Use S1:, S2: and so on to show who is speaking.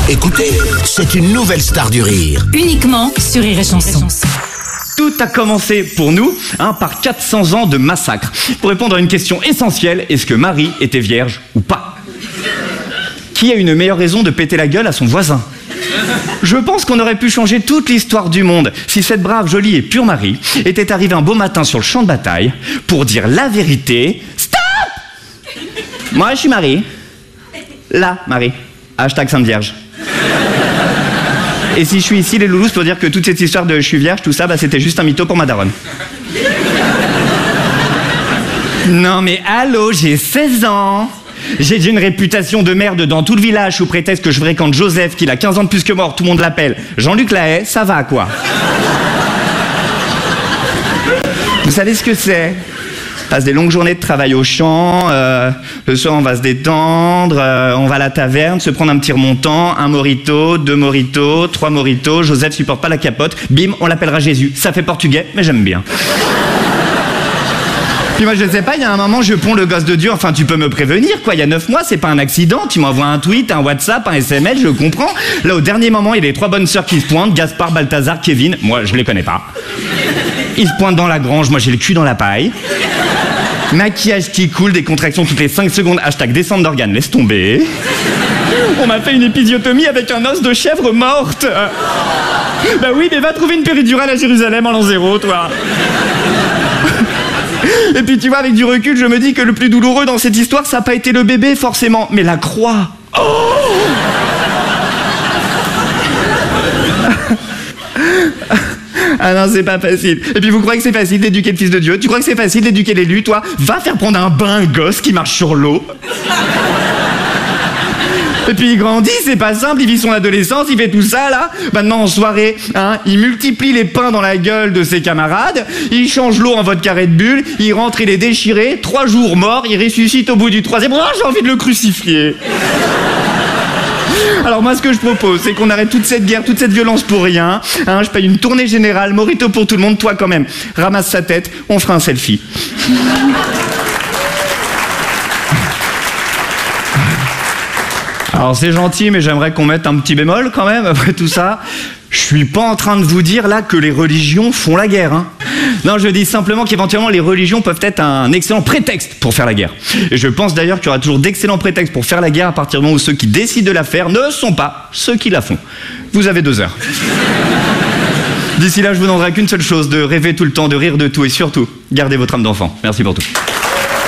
S1: Écoutez, c'est une nouvelle star du rire.
S2: Uniquement sur Rire et Chanson.
S3: Tout a commencé pour nous par 400 ans de massacre. Pour répondre à une question essentielle, est-ce que Marie était vierge ou pas? Qui a une meilleure raison de péter la gueule à son voisin? Je pense qu'on aurait pu changer toute l'histoire du monde si cette brave, jolie et pure Marie était arrivée un beau matin sur le champ de bataille pour dire la vérité. Stop! Moi, je suis Marie. Là, Marie. Hashtag Sainte Vierge. Et si je suis ici, les loulous, pour dire que toute cette histoire de je suis vierge, tout ça, c'était juste un mytho pour ma daronne. Non mais allô, j'ai 16 ans. J'ai déjà une réputation de merde dans tout le village sous prétexte que je fréquente Joseph, qui a 15 ans de plus que moi, tout le monde l'appelle Jean-Luc Lahaye, ça va quoi? Vous savez ce que c'est? On passe des longues journées de travail au champ, le soir on va se détendre, on va à la taverne, se prendre un petit remontant, un mojito, 2 mojitos, 3 mojitos, Joseph supporte pas la capote, bim, on l'appellera Jésus. Ça fait portugais, mais j'aime bien. Puis moi je sais pas, il y a un moment je ponds le gosse de Dieu, enfin tu peux me prévenir quoi, il y a 9 mois c'est pas un accident, tu m'envoies un tweet, un WhatsApp, un SMS, je comprends. Là au dernier moment il y a les 3 bonnes sœurs qui se pointent, Gaspard, Balthazar, Kevin, moi je les connais pas. Ils se pointent dans la grange, moi j'ai le cul dans la paille. Maquillage qui coule, des contractions toutes les 5 secondes, hashtag descente d'organes, laisse tomber. On m'a fait une épisiotomie avec un os de chèvre morte. Bah oui, mais va trouver une péridurale à Jérusalem en l'an 0, toi. Et puis tu vois, avec du recul, je me dis que le plus douloureux dans cette histoire, ça n'a pas été le bébé forcément, mais la croix. Oh! Ah non, c'est pas facile. Et puis vous croyez que c'est facile d'éduquer le fils de Dieu? Tu crois que c'est facile d'éduquer l'élu, toi? Va faire prendre un bain un gosse qui marche sur l'eau. Et puis il grandit, c'est pas simple, il vit son adolescence, il fait tout ça là. Maintenant en soirée, il multiplie les pains dans la gueule de ses camarades, il change l'eau en vodka Red Bull, il rentre, il est déchiré, 3 jours mort, il ressuscite au bout du 3e. Oh, j'ai envie de le crucifier. Alors moi ce que je propose, c'est qu'on arrête toute cette guerre, toute cette violence pour rien. Je paye une tournée générale, mojito pour tout le monde, toi quand même, ramasse sa tête, on fera un selfie. Alors c'est gentil, mais j'aimerais qu'on mette un petit bémol quand même, après tout ça. Je suis pas en train de vous dire là que les religions font la guerre, Non, je dis simplement qu'éventuellement les religions peuvent être un excellent prétexte pour faire la guerre. Et je pense d'ailleurs qu'il y aura toujours d'excellents prétextes pour faire la guerre à partir du moment où ceux qui décident de la faire ne sont pas ceux qui la font. Vous avez 2 heures. D'ici là, je vous demanderai qu'une seule chose, de rêver tout le temps, de rire de tout et surtout, gardez votre âme d'enfant. Merci pour tout.